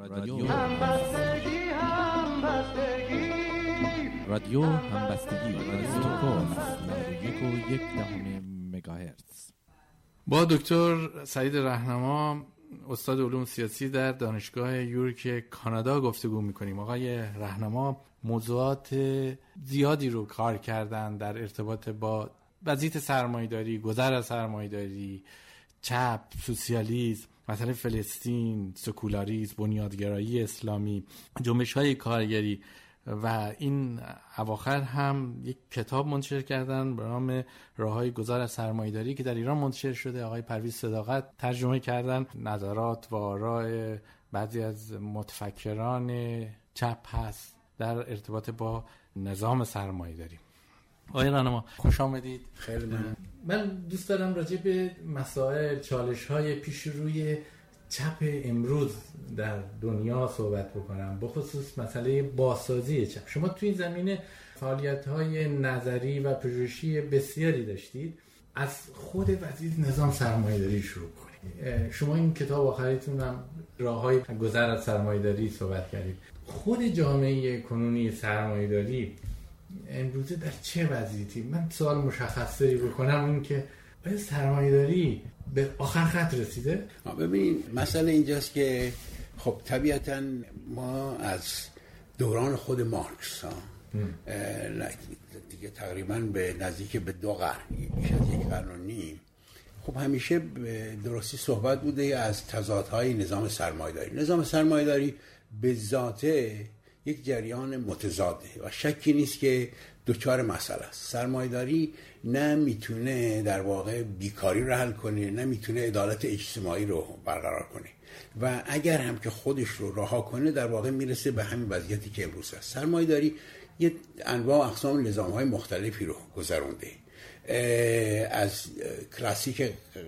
رادیو همبستگی استکهلم 91.1 مگاهرتز. با دکتر سعید رهنما استاد علوم سیاسی در دانشگاه یورک کانادا گفتگو میکنیم. آقای رهنما موضوعات زیادی رو کار کردن در ارتباط با وضعیت سرمایه‌داری، گذر از سرمایه‌داری، چپ، سوسیالیسم، مثلا فلسطین، سکولاریسم، بنیادگرایی اسلامی، جنبش‌های کارگری و این اواخر هم یک کتاب منتشر کردن به نام راههای گذر از سرمایه‌داری که در ایران منتشر شده. آقای پرویز صداقت ترجمه کردن. نظرات و آراء بعضی از متفکران چپ هست در ارتباط با نظام سرمایه‌داری. آقای رهنما خوش آمدید. خیلی ممنون. من دوست دارم راجع به مسائل چالش‌های پیش روی چپ امروز در دنیا صحبت بکنم، بخصوص مسئله بازسازی چپ. شما توی این زمینه فعالیت‌های نظری و پژوهشی بسیاری داشتید. از خود وضعیت نظام سرمایه‌داری شروع کنید. شما این کتاب آخریتون هم راههای گذر از سرمایه‌داری صحبت کردید. خود جامعه کنونی سرمایه‌داری امروزه در چه وضعیتی؟ من سوال مشخصی بکنم، این که آیا سرمایه‌داری به آخر خط رسیده؟ ببینید مسئله اینجاست که خب طبیعتاً ما از دوران خود مارکس دیگه تقریباً به نزدیک به 2 قرن، بیش از 1 قرن و نیم، خب همیشه به درستی صحبت بوده از تضادهای نظام سرمایه‌داری. نظام سرمایه‌داری به ذاته یک جریان متضاده و شکی نیست که دوچار مسئله است. سرمایه‌داری نه میتونه در واقع بیکاری رو حل کنه، نه میتونه عدالت اجتماعی رو برقرار کنه و اگر هم که خودش رو رها کنه در واقع میرسه به همین وضعیتی که امروز هست. سرمایه‌داری یه انواع و اقسام نظام‌های مختلفی رو گذرونده. از کلاسیک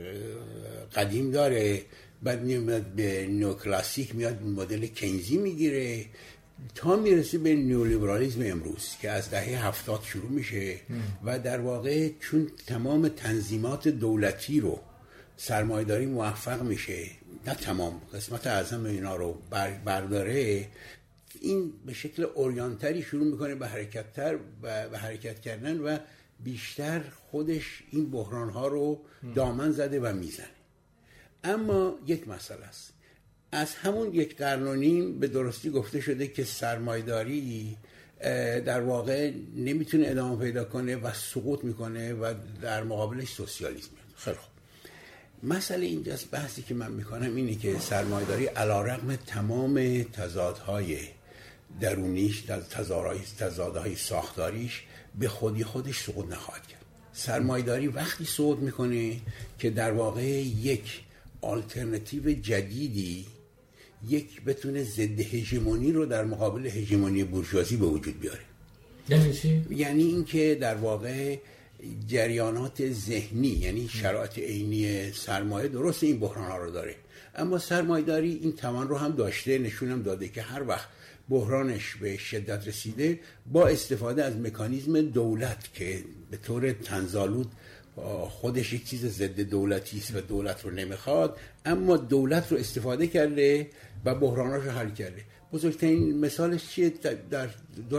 قدیم داره، بعد میاد به نوکلاسیک، میاد مدل کینزی میگیره تا میرسه به نیولیبرالیسم امروز که از دهه 70 شروع میشه و در واقع چون تمام تنظیمات دولتی رو سرمایه‌داری موفق میشه، نه تمام، قسمت اعظم اینا رو برداره، این به شکل اوریانتری شروع میکنه به حرکت کردن و بیشتر خودش این بحران‌ها رو دامن زده و میزنه. اما یک مسئله است، از همون 1 قرن و نیم به درستی گفته شده که سرمایه‌داری در واقع نمیتونه ادامه پیدا کنه و سقوط میکنه و در مقابلش سوسیالیسم میاد. خیلی خوب، مسئله اینجاست، بحثی که من میکنم اینه که سرمایه‌داری علی‌رغم تمام تضادهای درونیش، تضادهای ساختاریش، به خودش سقوط نخواهد کرد. سرمایه‌داری وقتی سقوط میکنه که در واقع یک آلترناتیو جدیدی بتونه ضد هژمونی رو در مقابل هژمونی بورژوازی به وجود بیاره. یعنی چی؟ یعنی اینکه در واقع جریانات ذهنی، یعنی شرایط عینی سرمایه، درست این بحران ها رو داره، اما سرمایه‌داری این توان رو هم داشته، نشونم داده که هر وقت بحرانش به شدت رسیده با استفاده از مکانیزم دولت که به طور طنزآلود خودش یک چیز ضد دولتی است و دولت رو نمیخواد، اما دولت رو استفاده کرده و بحراناش رو حل کرده. بزرگترین مثالش چیه؟ در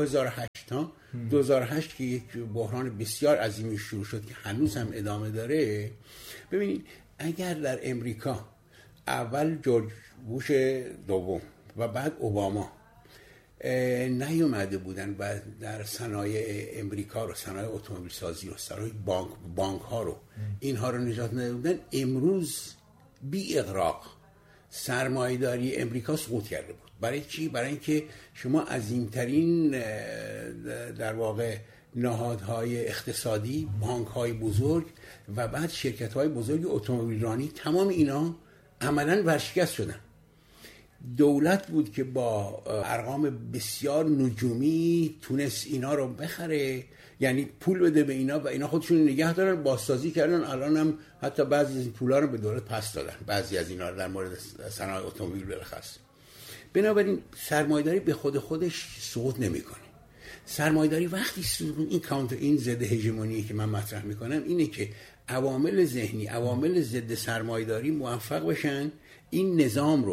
2008 که یک بحران بسیار عظیمی شروع شد که هنوز هم ادامه داره. ببینید اگر در امریکا اول جورج بوش دوم و بعد اوباما نیومده بودن و در صنایع امریکا رو، صنایع اتومبیل سازی رو، صنایع بانک ها رو، اینها رو نجات ندادن، امروز بی اغراق سرمایه‌داری امریکا سقوط کرده بود. برای چی؟ برای اینکه شما عظیمترین در واقع نهادهای اقتصادی، بانک‌های بزرگ و بعد شرکت‌های بزرگ اتومبیلرانی، تمام اینا عملاً ورشکست شدن. دولت بود که با ارقام بسیار نجومی تونست اینا رو بخره، یعنی پول بده به اینا و اینا خودشون نگه دارن، بازسازی کردن. الان هم حتی بعضی از این پولا رو به دولت پس دادن، بعضی از اینا رو در مورد صنایع اتومبیل بالاخص. بنابراین سرمایه‌داری به خودش سقوط نمی‌کنه. سرمایه‌داری وقتی این ضد هژمونی که من مطرح می‌کنم اینه که عوامل ذهنی، عوامل ضد سرمایه‌داری موفق بشن این نظام رو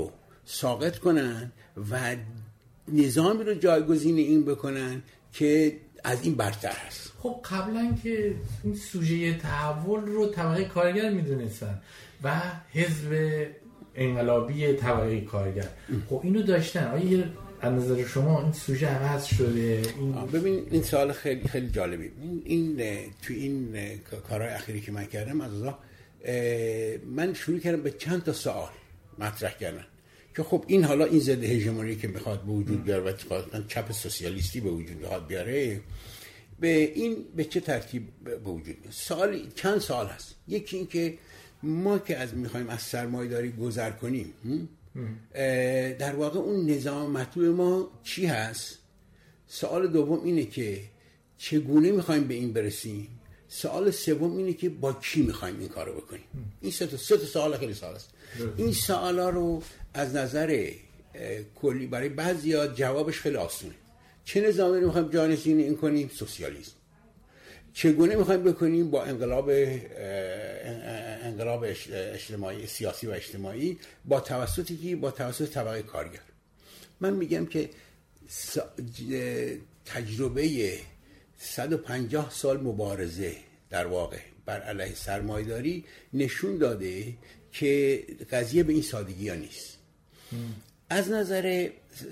ساقط کنن و نظامی رو جایگزین این بکنن که از این برتر هست. خب قبلا که این سوژه تحول رو طبقه کارگر میدونستن و حزب انقلابی طبقه کارگر، خب اینو داشتن. آیا از نظر شما این سوژه عوض شده؟ ببین این سوال خیلی خیلی جالبی. این تو این کارهای اخیری که من کردم از من شروع کردم به چند تا سوال مطرح کردن که خب این حالا این ضد هژمونی که میخواد به وجود بیاره و چپ سوسیالیستی به وجود میخواد بیاره، به چه ترتیب به وجود میاد؟ چند سوال هست. یکی این که ما که میخوایم از سرمایه‌داری گذر کنیم، در واقع اون نظام مطلوب ما چی هست؟ سوال دوم اینه که چگونه میخوایم به این برسیم؟ سوال سوم اینه که با کی میخوایم این کارو بکنیم؟ این سه تا سوال خیلی سوال است. این سوالا رو از نظر کلی برای بعضیا جوابش خیلی آسونه. چه نظامی رو میخوایم جانشین این کنیم؟ سوسیالیسم. چگونه میخوایم بکنیم؟ با انقلاب اجتماعی، سیاسی و اجتماعی، با توسط طبقه کارگر. من میگم که تجربه 150 سال مبارزه در واقع بر علیه سرمایه‌داری نشون داده که قضیه به این سادگی ها نیست. از نظر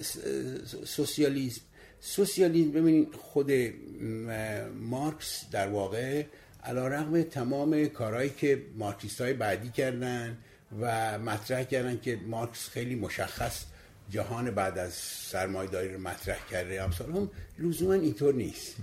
سوسیالیسم ببینید خود مارکس در واقع علیرغم تمام کارهایی که مارکسیست‌های بعدی کردن و مطرح کردن که مارکس خیلی مشخص جهان بعد از سرمایه‌داری رو مطرح کرده، امثال هم لزوما اینطور نیست.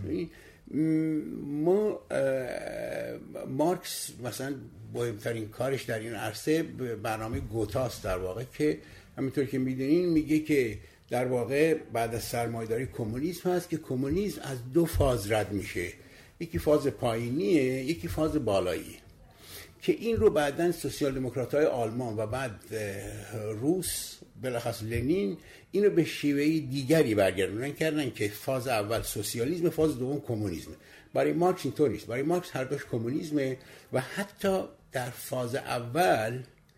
مارکس مثلا مهمترین کارش در این عرصه برنامه گوتاست در واقع، که همینطور که میدونین میگه که در واقع بعد از سرمایه‌داری کمونیسم هست که کمونیسم از دو فاز رد میشه، یکی فاز پایینیه، یکی فاز بالایی، که این رو بعداً سوسیال دموکرات‌های آلمان و بعد روس بلخص لنین اینو به شیوه دیگری برگردوندن کردن که فاز اول سوسیالیسم، فاز دوم کمونیسم. برای مارکس اینطور نیست. برای مارکس هر دوش کمونیسمه و حتی در فاز اول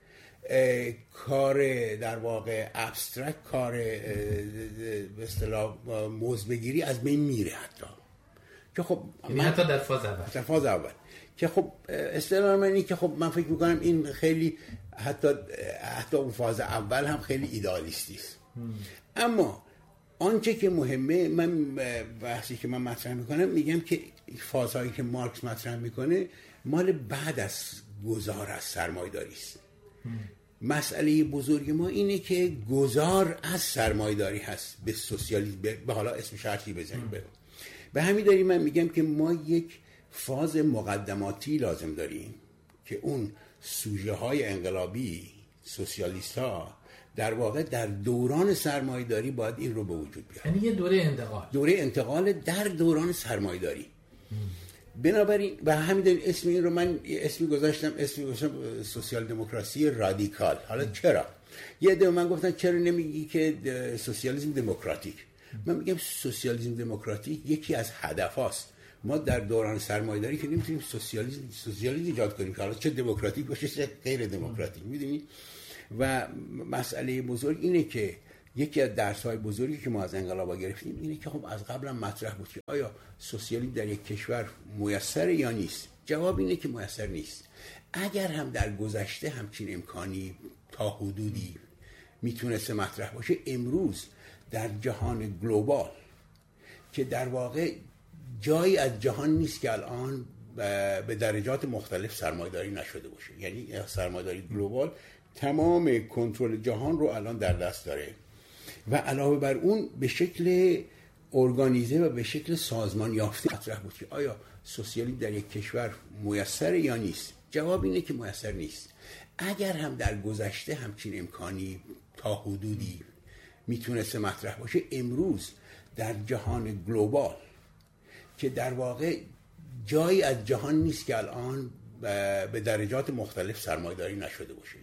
کار در واقع ابسترکت، کار به اصطلاح موضوع‌گیری از بین میره، که خب حتی در فاز اول که خب اصطلاح من اینه که خب من فکر میکنم این خیلی حتی اون فاز اول هم خیلی ایدئالیستی است. اما آنچه که مهمه، من بحثی که من مطرح میکنم میگم که فازهایی که مارکس مطرح میکنه مال بعد از گذار از سرمایه‌داری است. مسئله بزرگ ما اینه که گذار از سرمایه‌داری هست به سوسیالیسم، به حالا اسم شرطی بزنیم. به همین دلیل من میگم که ما یک فاز مقدماتی لازم داریم که اون سوژه های انقلابی، سوسیالیست ها در واقع در دوران سرمایه‌داری باید این رو به وجود بیارن. یعنی یه دوره انتقال در دوران سرمایه‌داری. بنابراین به همین دلیل اسم این رو من اسمی گذاشتم سوسیال دموکراسی رادیکال. حالا چرا؟ یه عده من گفتن چرا نمیگی که سوسیالیسم دموکراتیک؟ من میگم سوسیالیسم دموکراتیک یکی از هدفاست. ما در دوران سرمایه‌داری که نمیتونیم سوسیالیسم ایجاد کنیم که حالا چه دموکراتیک باشه چه غیر دموکراتیک، میدونی؟ و مسئله بزرگ اینه که یکی از درس‌های بزرگی که ما از انقلابا گرفتیم اینه که خب از قبلا مطرح بود که آیا سوسیالیسم در یک کشور میسر یا نیست؟ جواب اینه که میسر نیست. اگر هم در گذشته همچین امکانی تا حدودی میتونسته مطرح باشه، امروز در جهان گلوبال که در واقع جایی از جهان نیست که الان به درجات مختلف سرمایه‌داری نشده باشه. یعنی سرمایه‌داری گلوبال تمام کنترل جهان رو الان در دست داره و علاوه بر اون به شکل ارگانیزه و به شکل سازمان یافته مطرح بود که آیا سوسیالیسم در یک کشور میسر یا نیست؟ جواب اینه که میسر نیست. اگر هم در گذشته همچین امکانی تا حدودی میتونسته مطرح باشه، امروز در جهان گلوبال که در واقع جایی از جهان نیست که الان به درجات مختلف سرمایه‌داری نشده باشه.